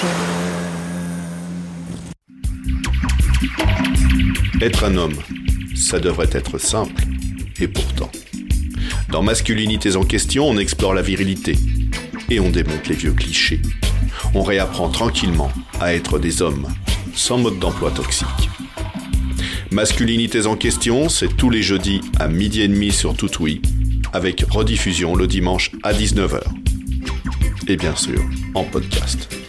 Être un homme, ça devrait être simple, et pourtant. Dans Masculinités en question, on explore la virilité, et on démonte les vieux clichés. On réapprend tranquillement à être des hommes, sans mode d'emploi toxique. Masculinités en question, c'est tous les jeudis à 12h30 sur Toutoui, avec rediffusion le dimanche à 19h. Et bien sûr, en podcast.